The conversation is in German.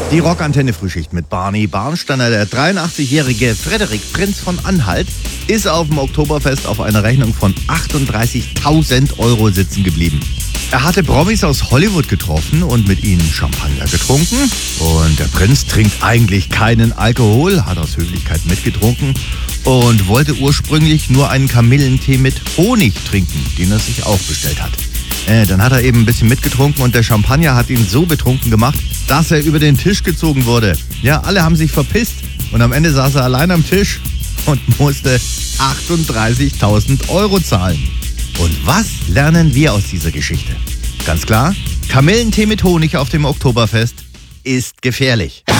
Die Rockantenne-Frühschicht mit Barney Barnsteiner. Der 83-jährige Frederik Prinz von Anhalt ist auf dem Oktoberfest auf einer Rechnung von 38.000 Euro sitzen geblieben. Er hatte Promis aus Hollywood getroffen und mit ihnen Champagner getrunken. Und der Prinz trinkt eigentlich keinen Alkohol, hat aus Höflichkeit mitgetrunken und wollte ursprünglich nur einen Kamillentee mit Honig trinken, den er sich auch bestellt hat. Dann hat er eben ein bisschen mitgetrunken und der Champagner hat ihn so betrunken gemacht, dass er über den Tisch gezogen wurde. Ja, alle haben sich verpisst und am Ende saß er allein am Tisch und musste 38.000 Euro zahlen. Und was lernen wir aus dieser Geschichte? Ganz klar, Kamillentee mit Honig auf dem Oktoberfest ist gefährlich.